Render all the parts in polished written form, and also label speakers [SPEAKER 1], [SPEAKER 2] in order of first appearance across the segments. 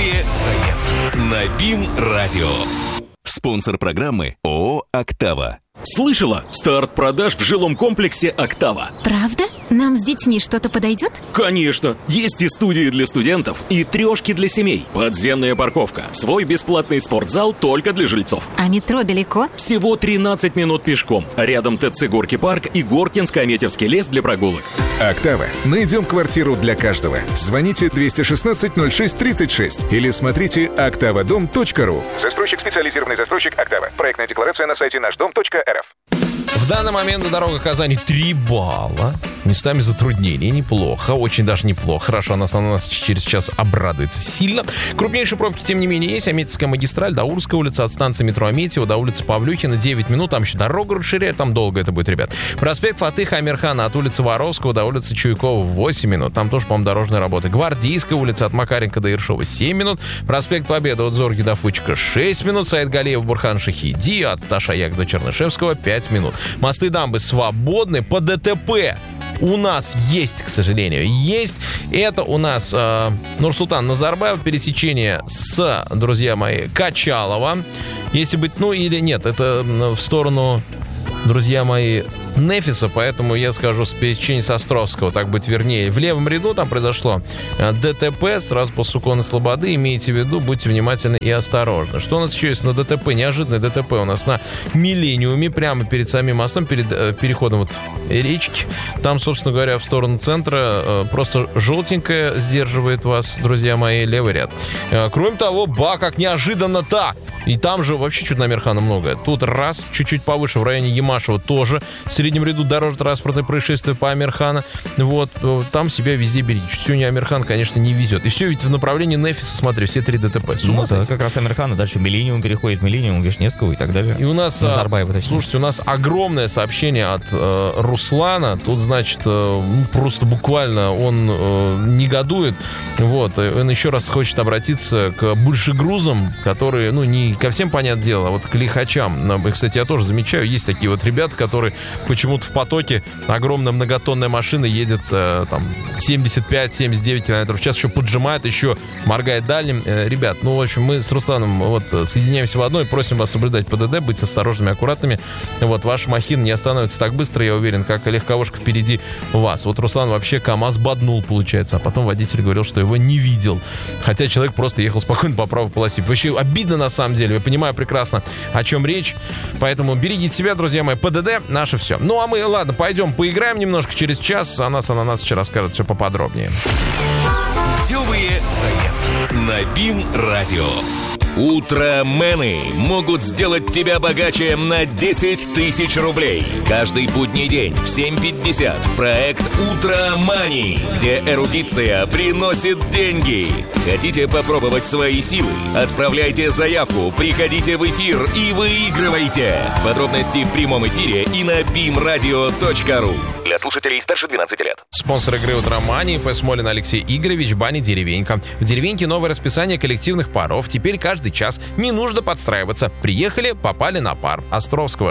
[SPEAKER 1] Путевые заметки на БИМ-радио. Спонсор программы ООО «Октава».
[SPEAKER 2] Слышала? Старт продаж в жилом комплексе «Октава».
[SPEAKER 3] Правда? Нам с детьми что-то подойдет?
[SPEAKER 2] Конечно! Есть и студии для студентов, и трешки для семей. Подземная парковка. Свой бесплатный спортзал только для жильцов.
[SPEAKER 3] А метро далеко?
[SPEAKER 2] Всего 13 минут пешком. Рядом ТЦ «Горки парк» и Горкинско-Аметьевский лес для прогулок.
[SPEAKER 4] «Октава». Найдем квартиру для каждого. Звоните 216-06-36 или смотрите oktavadom.ru.
[SPEAKER 5] Застройщик — специализированный застройщик «Октава». Проектная декларация на сайте нашдом.рф.
[SPEAKER 6] В данный момент на дорогах Казани 3 балла. Местами затруднений. Неплохо. Очень даже неплохо. Хорошо, она нас через час обрадуется сильно. Крупнейшие пробки, тем не менее, есть. Аметьевская магистраль, Даурская улица, от станции метро Аметьево до улицы Павлюхина 9 минут. Там еще дорогу расширяют. Там долго это будет, ребят. Проспект Фатыха Амирхана от улицы Воровского до улицы Чуйкова 8 минут. Там тоже, по-моему, дорожные работы. Гвардейская улица от Макаренко до Ершова 7 минут. Проспект Победы от Зорги до Фучика 6 минут. Саид Галиев, Бурхан Шахиди от Ташаяк до Чернышевского 5 минут. Мосты, дамбы свободны. По ДТП у нас есть, к сожалению, есть. Это у нас Нурсултан Назарбаев, пересечение с, друзья мои, Качалова. Если быть, ну или нет, это в сторону, друзья мои, Нефиса, поэтому я скажу с пересечения с Островского, так быть вернее. В левом ряду там произошло ДТП сразу после Суконной Слободы. Имейте в виду, будьте внимательны и осторожны. Что у нас еще есть на ДТП? Неожиданное ДТП у нас на Миллениуме, прямо перед самим мостом, перед переходом вот речки. Там, собственно говоря, в сторону центра просто желтенькая сдерживает вас, друзья мои, левый ряд. Кроме того, как неожиданно-то! И там же вообще чуть на Амирхана много. Тут раз, чуть-чуть повыше, в районе Ямашева тоже. В среднем ряду дорожно-транспортное происшествие по Амирхана. Вот, там себя везде берите. Сегодня Амирхан, конечно, не везет. И все ведь в направлении Нефиса, смотри, все 3 ДТП. С ума сойти.
[SPEAKER 7] Как раз Амирхан, дальше Миллениум переходит, Миллениум, Вишневского и так далее.
[SPEAKER 6] И у нас,
[SPEAKER 7] Назарбаева, точнее.
[SPEAKER 6] Слушайте, у нас огромное сообщение от Руслана. Тут, значит, просто буквально он негодует. Вот, он еще раз хочет обратиться к большегрузам, которые, ну, не ко всем, понятное дело, а вот к лихачам. Кстати, я тоже замечаю, есть такие вот ребята, которые почему-то в потоке, огромная многотонная машина едет там 75-79 км в час, еще поджимает, еще моргает дальним. Ребят, ну, в общем, мы с Русланом вот соединяемся в одной, просим вас соблюдать ПДД, быть осторожными, аккуратными. Вот, ваша махина не остановится так быстро, я уверен, как и легковушка впереди вас. Вот Руслан вообще КамАЗ боднул, получается, а потом водитель говорил, что его не видел. Хотя человек просто ехал спокойно по правой полосе. Вообще обидно на самом деле. Я понимаю прекрасно, о чем речь. Поэтому берегите себя, друзья мои. ПДД — наше все. Ну, а мы, ладно, пойдем поиграем немножко через час. Анас еще расскажет все поподробнее.
[SPEAKER 1] Путевые заметки на БИМ-радио. Утромены могут сделать тебя богаче на 10 тысяч рублей. Каждый будний день в 7:50 проект «Утромани», где эрудиция приносит деньги. Хотите попробовать свои силы? Отправляйте заявку, приходите в эфир и выигрывайте. Подробности в прямом эфире и на bimradio.ru. Для слушателей старше 12 лет.
[SPEAKER 6] Спонсор игры «Утромани» П. Смолин Алексей Игоревич, бани «Деревенька». В «Деревеньке» новое расписание коллективных паров. Теперь каждый час. Не нужно подстраиваться. Приехали, попали на пар. Островского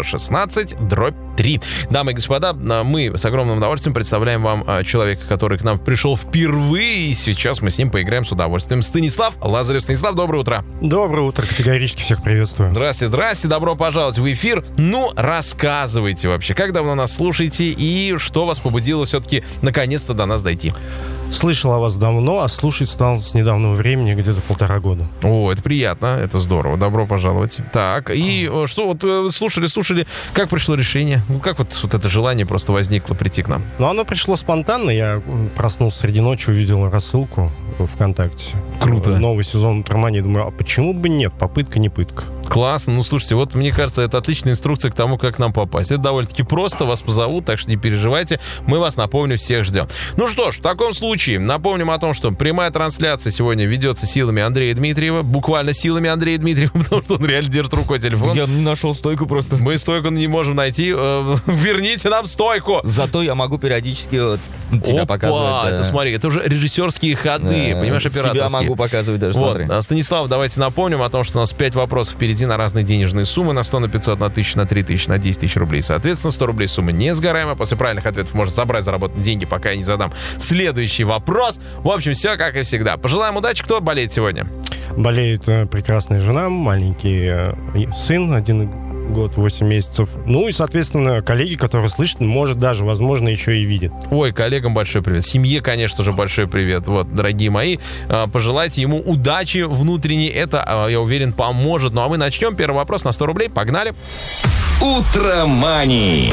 [SPEAKER 6] 16/3. Дамы и господа, мы с огромным удовольствием представляем вам человека, который к нам пришел впервые, и сейчас мы с ним поиграем с удовольствием. Станислав Лазарев. Станислав, доброе утро.
[SPEAKER 8] Доброе утро, категорически всех приветствую.
[SPEAKER 6] Здрасте, добро пожаловать в эфир. Ну, рассказывайте вообще, как давно нас слушаете и что вас побудило все-таки наконец-то до нас дойти?
[SPEAKER 8] Слышал о вас давно, а слушать стал с недавнего времени, где-то 1,5 года.
[SPEAKER 6] О, это приятно, это здорово, добро пожаловать. Так, и что вот слушали, как пришло решение? Ну, как вот это желание просто возникло прийти к нам?
[SPEAKER 8] Ну, оно пришло спонтанно, я проснулся среди ночи, увидел рассылку ВКонтакте.
[SPEAKER 6] Круто.
[SPEAKER 8] Новый сезон «Утромани», думаю, а почему бы нет, попытка не пытка.
[SPEAKER 6] Классно, ну слушайте, вот мне кажется, это отличная инструкция к тому, как нам попасть. Это довольно-таки просто, вас позовут, так что не переживайте, мы вас, напомню, всех ждем. Ну что ж, в таком случае напомним о том, что прямая трансляция сегодня ведется силами Андрея Дмитриева, буквально силами Андрея Дмитриева, потому что он реально держит рукой телефон.
[SPEAKER 7] Я не нашел стойку просто.
[SPEAKER 6] Мы стойку не можем найти, верните нам стойку.
[SPEAKER 7] Зато я могу периодически тебя показывать. Да.
[SPEAKER 6] Это смотри, это уже режиссерские ходы, да, понимаешь, операторские.
[SPEAKER 7] Себя могу показывать даже,
[SPEAKER 6] вот.
[SPEAKER 7] Смотри.
[SPEAKER 6] Станислав, давайте напомним о том, что у нас 5 вопросов впереди на разные денежные суммы, на 100, на 500, на 1000, на 3000, на 10 тысяч рублей. Соответственно, 100 рублей сумма несгораемая. После правильных ответов можно забрать заработанные деньги, пока я не задам следующий вопрос. В общем, все как и всегда. Пожелаем удачи. Кто болеет сегодня?
[SPEAKER 8] Болеет прекрасная жена, маленький сын, 1 год, 8 месяцев. Ну и, соответственно, коллеги, которые слышат, может, даже, возможно, еще и видят.
[SPEAKER 6] Ой, коллегам большой привет. Семье, конечно же, большой привет. Вот, дорогие мои, пожелайте ему удачи внутренней. Это, я уверен, поможет. Ну, а мы начнем. Первый вопрос на 100 рублей. Погнали.
[SPEAKER 1] Утромани.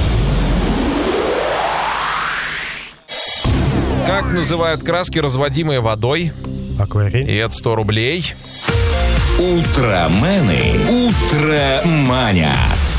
[SPEAKER 6] Как называют краски, разводимые водой?
[SPEAKER 8] Акварель.
[SPEAKER 6] И это 100 рублей.
[SPEAKER 1] Утромены утроманят.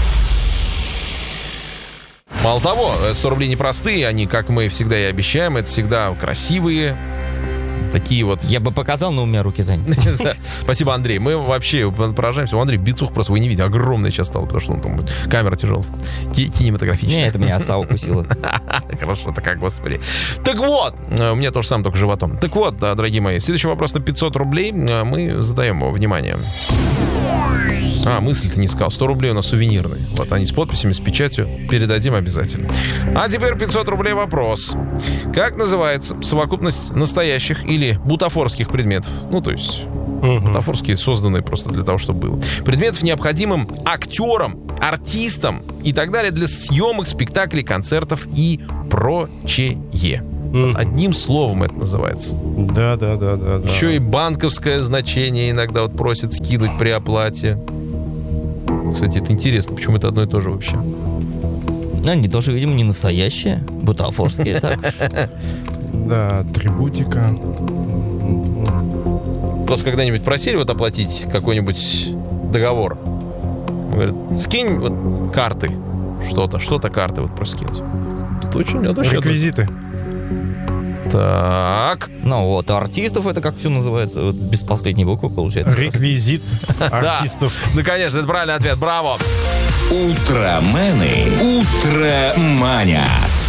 [SPEAKER 6] Мало того, 100 рублей непростые. Они, как мы всегда и обещаем, это всегда красивые. Такие вот.
[SPEAKER 7] Я бы показал, но у меня руки заняты.
[SPEAKER 6] Спасибо, Андрей. Мы вообще поражаемся. У Андрея бицух просто вы не видите. Огромный сейчас стал, потому что он там камера тяжелая. Кинематографичная.
[SPEAKER 7] Нет, это меня оса укусила.
[SPEAKER 6] Хорошо-то как, господи. Так вот, у меня то же самое, только животом. Так вот, дорогие мои, следующий вопрос на 500 рублей. Мы задаем его. Внимание. Мысль-то не сказал. 100 рублей у нас сувенирные. Вот они с подписями, с печатью. Передадим обязательно. А теперь 500 рублей вопрос. Как называется совокупность настоящих или бутафорских предметов? Ну, то есть бутафорские, созданные просто для того, чтобы было. Предметов, необходимым актерам, артистам и так далее для съемок, спектаклей, концертов и прочее. Одним словом это называется.
[SPEAKER 8] Да.
[SPEAKER 6] Еще и банковское значение иногда вот просят скинуть при оплате. Кстати, это интересно, почему это одно и то же вообще.
[SPEAKER 7] Они тоже, видимо, не настоящие, бутафорские.
[SPEAKER 8] Да, атрибутика.
[SPEAKER 6] Вас когда-нибудь просили вот оплатить какой-нибудь договор? Говорят, скинь вот карты, что-то карты вот просто скинуть. Точно, у меня точно.
[SPEAKER 8] Реквизиты.
[SPEAKER 6] Так.
[SPEAKER 7] Ну вот, у артистов это как все называется? Вот без последней буквы получается.
[SPEAKER 8] Реквизит артистов.
[SPEAKER 6] Да, конечно, это правильный ответ. Браво.
[SPEAKER 1] Утромены утроманят.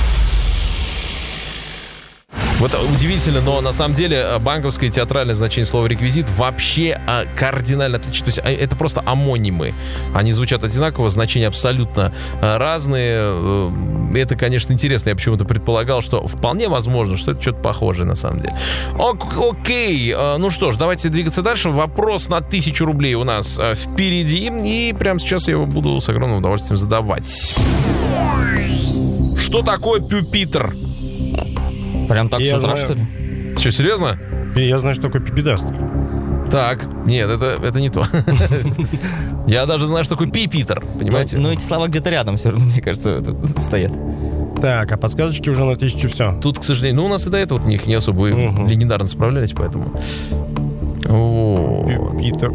[SPEAKER 6] Вот удивительно, но на самом деле банковское и театральное значение слова «реквизит» вообще кардинально отличается. То есть это просто амонимы. Они звучат одинаково, значения абсолютно разные. Это, конечно, интересно. Я почему-то предполагал, что вполне возможно, что это что-то похожее на самом деле. Окей. Ну что ж, давайте двигаться дальше. Вопрос на 1000 рублей у нас впереди. И прямо сейчас я его буду с огромным удовольствием задавать. Что такое пюпитр?
[SPEAKER 7] Прям так сразу, что ли?
[SPEAKER 6] Что, серьезно?
[SPEAKER 8] Я знаю, что такое пипедастр.
[SPEAKER 6] Так, нет, это не то. Я даже знаю, что такое пипитер, понимаете?
[SPEAKER 7] Но эти слова где-то рядом все равно, мне кажется, стоят.
[SPEAKER 8] Так, а подсказочки уже на 1000 все.
[SPEAKER 6] Тут, к сожалению, у нас и до этого от них не особо легендарно справлялись, поэтому...
[SPEAKER 8] Пюпитер.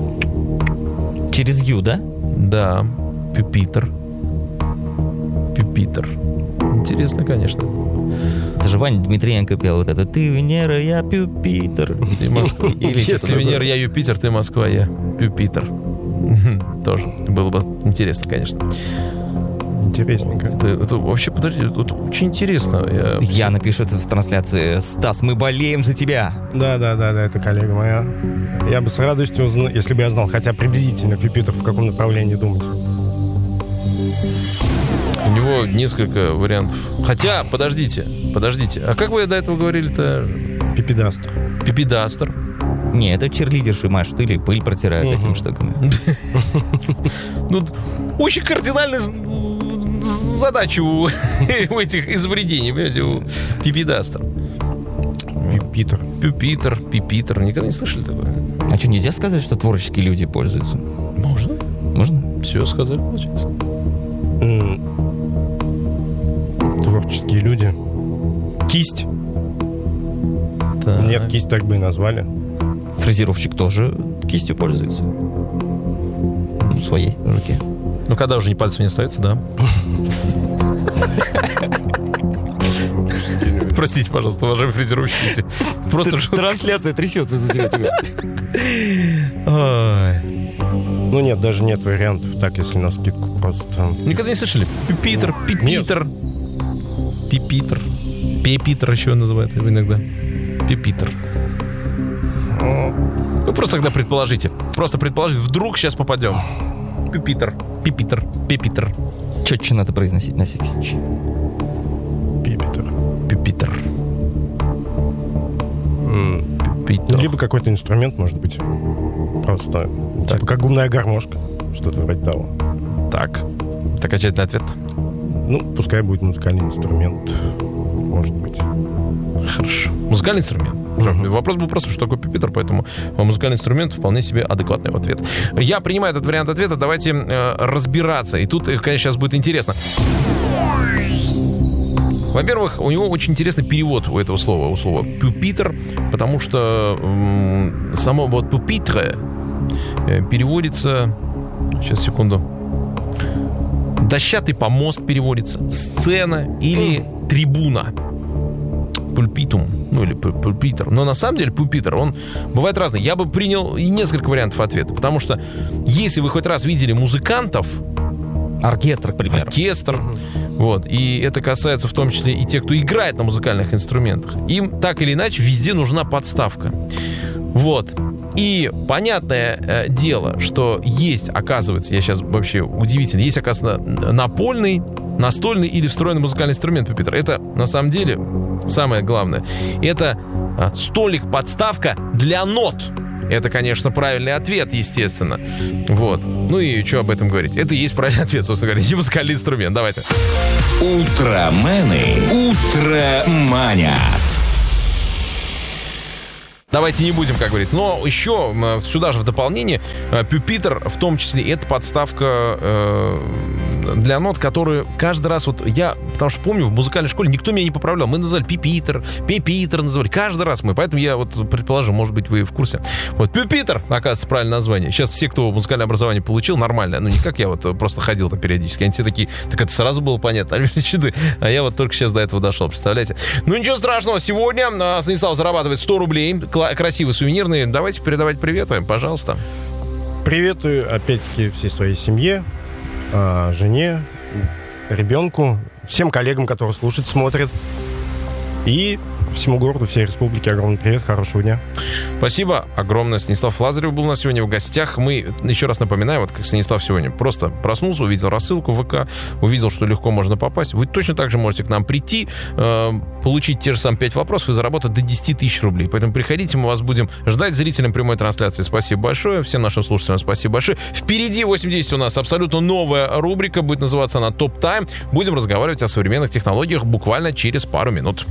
[SPEAKER 7] Через Ю, да?
[SPEAKER 6] Да, пюпитер. Интересно, конечно.
[SPEAKER 7] Это же Ваня Дмитриенко пел вот это «Ты Венера, я Пюпитер».
[SPEAKER 6] Ты Москва. Если Венера, я Юпитер, ты Москва, я Пюпитер. Тоже было бы интересно, конечно.
[SPEAKER 8] Интересненько.
[SPEAKER 6] Это вообще, подожди, это очень интересно.
[SPEAKER 7] Я напишу это в трансляции. «Стас, мы болеем за тебя».
[SPEAKER 8] Да, это коллега моя. Я бы с радостью узнал, если бы я знал хотя приблизительно Пюпитер в каком направлении думать.
[SPEAKER 6] У него несколько вариантов. Хотя, подождите. А как вы до этого говорили-то?
[SPEAKER 8] Пипедастр.
[SPEAKER 6] Пипедастр.
[SPEAKER 7] Не, это черлидерши машут или пыль протирают этими штуками.
[SPEAKER 6] Ну, очень кардинальная задача у этих изобретений, понимаете, у пипедастра. Пюпитер. Никогда не слышали такое?
[SPEAKER 7] А что, нельзя сказать, что творческие люди пользуются?
[SPEAKER 6] Можно. Все сказали, получается.
[SPEAKER 8] Творческие люди. Кисть.
[SPEAKER 6] Так.
[SPEAKER 8] Нет, кисть так бы и назвали.
[SPEAKER 7] Фрезеровщик тоже кистью пользуется. Своей руки.
[SPEAKER 6] Ну, когда уже пальцев не остается, да. Простите, пожалуйста, уважаемые фрезеровщики. Просто
[SPEAKER 7] трансляция трясется из-за тебя.
[SPEAKER 8] Ну нет, даже нет вариантов. Так, если на скидку просто...
[SPEAKER 6] Никогда не слышали? Пипитер. Пипитер еще называют иногда. Пипитер. Ну, просто тогда предположите. Вдруг сейчас попадем. Пипитер.
[SPEAKER 7] Четче надо произносить, на всякий случай.
[SPEAKER 6] Пипитер. Пульпитер.
[SPEAKER 8] Либо какой-то инструмент, может быть. Просто, типа как губная гармошка. Что-то вроде того.
[SPEAKER 6] Так. Это окончательный ответ?
[SPEAKER 8] Ну, пускай будет музыкальный инструмент. Может быть.
[SPEAKER 6] Хорошо. Музыкальный инструмент. Вопрос был просто, что такое пюпитер, поэтому музыкальный инструмент вполне себе адекватный ответ. Я принимаю этот вариант ответа, давайте разбираться. И тут, конечно, сейчас будет интересно. Во-первых, у него очень интересный перевод у этого слова, у слова пюпитер, потому что само вот пюпитре переводится... Сейчас, секунду. Дощатый помост переводится, сцена или трибуна. Пульпитум, ну или пульпитер. Но на самом деле пульпитер, он бывает разный. Я бы принял и несколько вариантов ответа, потому что если вы хоть раз видели музыкантов...
[SPEAKER 7] Оркестр, к примеру.
[SPEAKER 6] Оркестр. Вот. И это касается в том числе и тех, кто играет на музыкальных инструментах. Им так или иначе везде нужна подставка. Вот. И понятное дело, что есть, оказывается, я сейчас вообще удивительно, есть, оказывается, напольный, настольный или встроенный музыкальный инструмент пюпитер. Это, на самом деле, самое главное. Это столик-подставка для нот. Это, конечно, правильный ответ, естественно. Вот. Ну и что об этом говорить? Это и есть правильный ответ, собственно говоря. Не музыкальный инструмент. Давайте.
[SPEAKER 1] Утромены утроманят.
[SPEAKER 6] Давайте не будем, как говорится. Но еще сюда же в дополнение пюпитер, в том числе, это подставка для нот, которые каждый раз вот я, потому что помню, в музыкальной школе никто меня не поправлял. Мы называли пепитер называли. Каждый раз мы. Поэтому я вот предположу, может быть, вы в курсе. Вот пюпитер, оказывается, правильное название. Сейчас все, кто музыкальное образование получил, нормально. Ну, не как я вот просто ходил там периодически. Они все такие, так это сразу было понятно. А я вот только сейчас до этого дошел, представляете? Ну, ничего страшного. Сегодня Станислав зарабатывает 100 рублей. Красивые, сувенирные. Давайте передавать приветы, пожалуйста.
[SPEAKER 8] Приветую, опять-таки, всей своей семье, жене, ребенку, всем коллегам, которые слушают, смотрят. И всему городу, всей республике огромный привет, хорошего дня.
[SPEAKER 6] Спасибо огромное. Станислав Лазарев был у нас сегодня в гостях. Мы, еще раз напоминаю, вот как Станислав сегодня просто проснулся, увидел рассылку в ВК, увидел, что легко можно попасть. Вы точно так же можете к нам прийти, получить те же самые 5 вопросов и заработать до 10 тысяч рублей. Поэтому приходите, мы вас будем ждать. Зрителям прямой трансляции спасибо большое. Всем нашим слушателям спасибо большое. Впереди 8:10 у нас абсолютно новая рубрика. Будет называться она «Топ Тайм». Будем разговаривать о современных технологиях буквально через пару минут.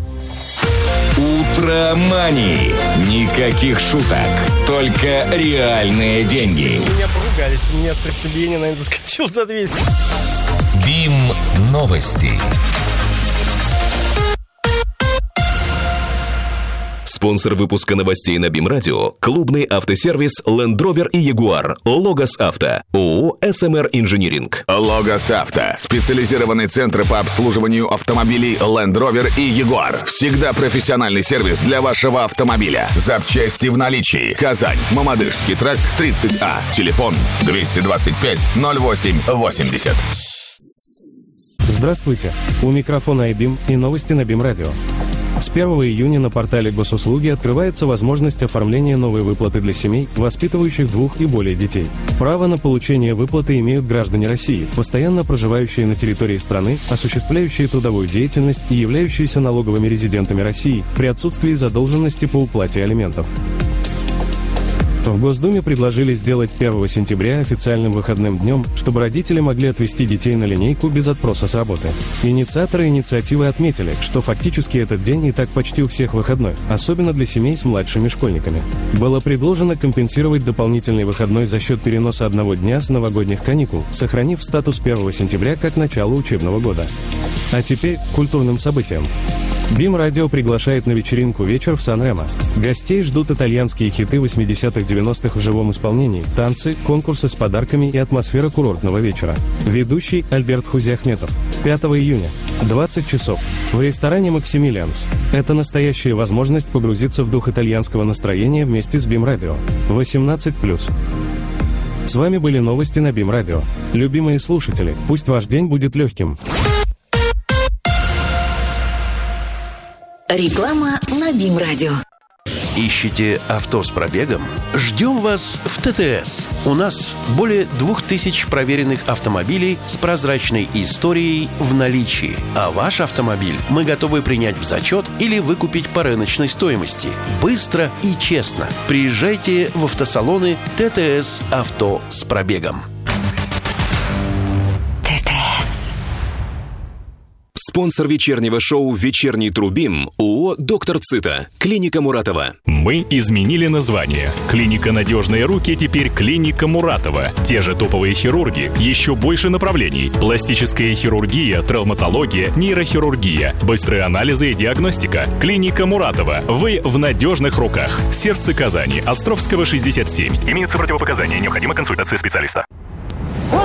[SPEAKER 1] Утромани. Никаких шуток. Только реальные деньги.
[SPEAKER 8] Меня поругались. У меня сердцебиение, наверное, заскочил за 200.
[SPEAKER 1] БИМ новости. Спонсор выпуска новостей на БИМ Радио – клубный автосервис Land Rover и Jaguar. Логос Авто. ООО «СМР Инжиниринг».
[SPEAKER 9] Логос Авто. Специализированный центр по обслуживанию автомобилей Land Rover и Jaguar. Всегда профессиональный сервис для вашего автомобиля. Запчасти в наличии. Казань. Мамадышский тракт 30А. Телефон 225 08 80.
[SPEAKER 10] Здравствуйте. У микрофона iBIM и новости на БИМ Радио. С 1 июня на портале Госуслуги открывается возможность оформления новой выплаты для семей, воспитывающих 2 и более детей. Право на получение выплаты имеют граждане России, постоянно проживающие на территории страны, осуществляющие трудовую деятельность и являющиеся налоговыми резидентами России при отсутствии задолженности по уплате алиментов. В Госдуме предложили сделать 1 сентября официальным выходным днем, чтобы родители могли отвезти детей на линейку без отпроса с работы. Инициаторы инициативы отметили, что фактически этот день и так почти у всех выходной, особенно для семей с младшими школьниками. Было предложено компенсировать дополнительный выходной за счет переноса одного дня с новогодних каникул, сохранив статус 1 сентября как начало учебного года. А теперь к культурным событиям. БИМ Радио приглашает на вечеринку «Вечер в Сан-Ремо». Гостей ждут итальянские хиты 80-х-90-х в живом исполнении, танцы, конкурсы с подарками и атмосфера курортного вечера. Ведущий Альберт Хузи-Ахметов. 5 июня, 20 часов, в ресторане «Максимилианс». Это настоящая возможность погрузиться в дух итальянского настроения вместе с БИМ Радио. 18+. С вами были новости на БИМ Радио. Любимые слушатели, пусть ваш день будет легким.
[SPEAKER 11] Реклама на БИМ Радио. Ищете авто с пробегом? Ждем вас в ТТС. У нас более 2000 проверенных автомобилей с прозрачной историей в наличии. А ваш автомобиль мы готовы принять в зачет или выкупить по рыночной стоимости. Быстро и честно. Приезжайте в автосалоны ТТС «Авто с пробегом».
[SPEAKER 12] Спонсор вечернего шоу «Вечерний Трубим» ООО «Доктор Цита». Клиника Муратова.
[SPEAKER 2] Мы изменили название. Клиника «Надежные руки» теперь клиника Муратова. Те же топовые хирурги, еще больше направлений. Пластическая хирургия, травматология, нейрохирургия, быстрые анализы и диагностика. Клиника Муратова. Вы в надежных руках. Сердце Казани. Островского, 67. Имеются противопоказания. Необходима консультация специалиста.